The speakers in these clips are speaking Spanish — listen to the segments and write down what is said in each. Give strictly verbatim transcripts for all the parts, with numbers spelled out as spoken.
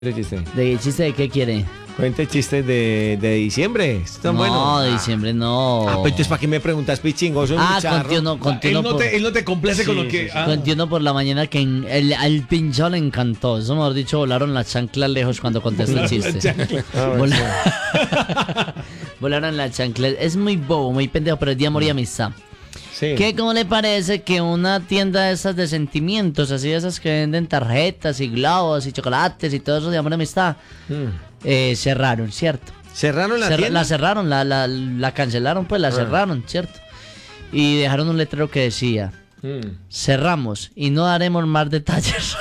¿Qué chiste? ¿De chiste de qué quiere? Cuente chistes de, de diciembre. ¿Están no, buenos? No, de diciembre no. Ah, pues entonces, ¿para qué me preguntas, pichingo? Soy ah, un charro. contigo no, contigo él, no por, te, él no te complace Sí, con lo sí, que... sí. ah. contigo por la mañana que en, el, al pinchado le encantó. Eso, mejor dicho, volaron las chanclas lejos cuando contestó el chiste. Ah, bueno, Vola- volaron las chanclas. Es muy bobo, muy pendejo, pero es de amor y amistad. sí. ¿Qué, cómo le parece que una tienda de esas de sentimientos, así de esas que venden tarjetas y globos y chocolates y todo eso de amor y amistad, Mm. eh, cerraron, ¿cierto? ¿Cerraron la Cer- tienda? la cerraron, la, la, la cancelaron, pues la Ah. cerraron, ¿cierto? Y dejaron un letrero que decía, Mm. cerramos y no daremos más detalles.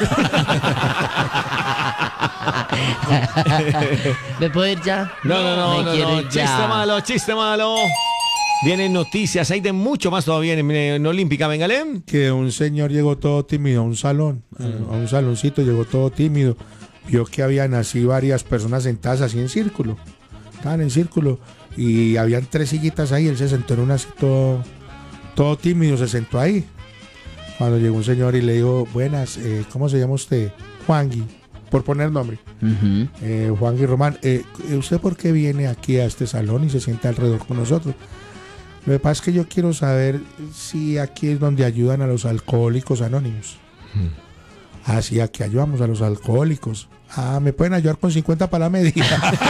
¿Me puedo ir ya? No, no, no, Me no, quiero no. ir Chiste ya. malo, chiste malo. Vienen noticias, hay de mucho más todavía en, en Olímpica, véngale. Que un señor llegó todo tímido a un salón, a un saloncito, llegó todo tímido, vio que habían así varias personas sentadas así en círculo, estaban en círculo y habían tres sillitas ahí, él se sentó en una así todo, todo tímido, se sentó ahí. Cuando llegó un señor y le dijo, buenas, eh, ¿cómo se llama usted? Juangui, por poner nombre. Ujú. Eh, Juangui Román, eh, ¿usted por qué viene aquí a este salón y se sienta alrededor con nosotros? Lo que pasa es que yo quiero saber si aquí es donde ayudan a los alcohólicos anónimos. Ah, sí, aquí ayudamos a los alcohólicos. Ah, ¿me pueden ayudar con cincuenta para la medida?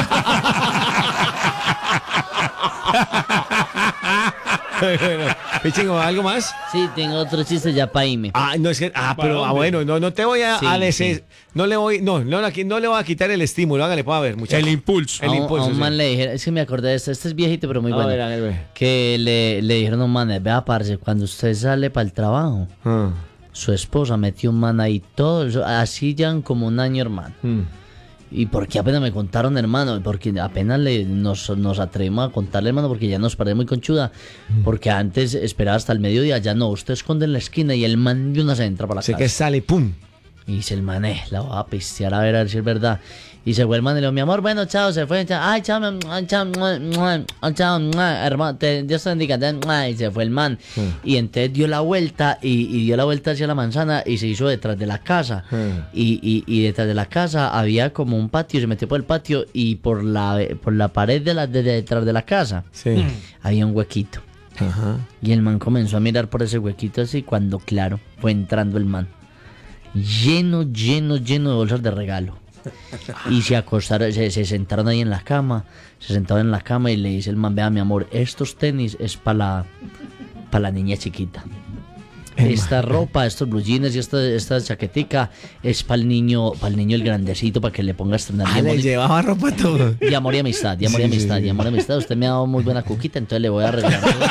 Pichingo, ¿algo más? Sí, tengo otro chiste ya para irme. Ah, no es que, ah, ¿Para pero ah, dónde? bueno, no, no te voy a, Sí, a des- sí. no le voy, no, no, aquí no le voy a quitar el estímulo, hágale, puede ver, muchachos. El impulso. el a un, impulso, a un sí. man le dijeron, es que me acordé de este, este es viejito pero muy A bueno. ver, a ver, ve. Que le, le dijeron a un man, vea parce, cuando usted sale para el trabajo, Ah, su esposa metió un man ahí, todo eso, así ya como un año, hermano. mm. Y porque apenas me contaron, hermano, porque apenas le, nos, nos atrevimos a contarle, hermano, porque ya nos parece muy conchuda. Porque antes esperaba hasta el mediodía, ya no, usted esconde en la esquina y el man de una se entra para la Sé casa. que sale, pum. Y dice el man, eh, la voy a pistear a ver, a ver si es verdad. Y se fue el man y le dijo, mi amor, bueno, chao, se fue. Chao. Ay, chao, mua, chao, mua, mua, chao, mua, hermano, te- Dios te bendiga. te- mua, Y se fue el man. Y entonces dio la vuelta y, y dio la vuelta hacia la manzana y se hizo detrás de la casa. Y, y, y detrás de la casa había como un patio, se metió por el patio y por la, por la pared de, la, de detrás de la casa Sí. había un huequito. Ajá. Y el man comenzó a mirar por ese huequito así cuando, claro, fue entrando el man. Lleno, lleno, lleno de bolsas de regalo. Y se acostaron, se, se sentaron ahí en la cama, se sentaron en la cama y le dice el man, vea mi amor, estos tenis es para la, para la niña chiquita. Esta ropa, estos blue jeans y esta, esta chaquetica es para el niño, para el niño el grandecito, para que le pongas Ah, de le amor, llevaba ropa todo. de amor y amistad, de amor y Sí, sí, amistad, sí. de amor y amistad. Usted me ha dado muy buena cuquita, entonces le voy a arreglar todo.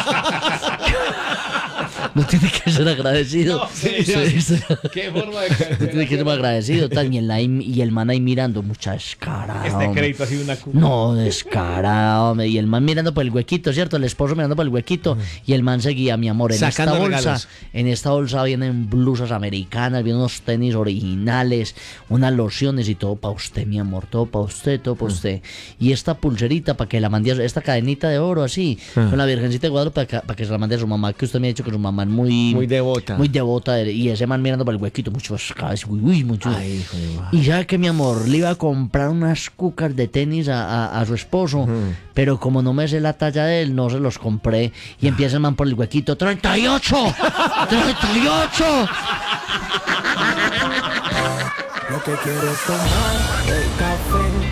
No tiene que ser agradecido. Sí, Sí, sí. sí. Qué forma de... No tiene que ser muy agradecido. Tal, y, el, ahí- y el man ahí mirando, mucha descarada. Este hombre. crédito ha sido una... cu- No, descarado. hombre. Y el man mirando por el huequito, ¿cierto? El esposo mirando por el huequito. Y el man seguía, mi amor, en Sacando esta bolsa. regalos. En esta bolsa vienen blusas americanas, vienen unos tenis originales, unas lociones y todo para usted, mi amor. Todo para usted, todo para usted. Y esta pulserita para que la mande, a- esta cadenita de oro así, con la Virgencita de Guadalupe para que, para que se la mande a su mamá. Que usted me ha dicho que su mamá es muy... Muy devota. Muy devota. Y ese man mirando por el huequito, muchos cabezas, uy, uy, mucho. Ay, hijo de madre. Y sabe que mi amor, le iba a comprar unas cucas de tenis a, a- a su esposo, pero como no me sé la talla de él, no se los compré. Y empieza el man por el huequito, ¡treinta y ocho! ¡treinta y ocho! Lo que quiero es tomar,